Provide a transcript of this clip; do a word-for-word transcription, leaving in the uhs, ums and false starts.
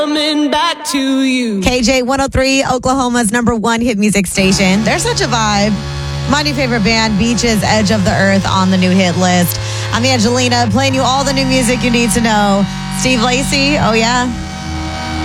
Coming back to you. K J one oh three, Oklahoma's number one hit music station. They're such a vibe. My new favorite band, Beaches, Edge of the Earth, on the new hit list. I'm Angelina, playing you all the new music you need to know. Steve Lacy, oh yeah.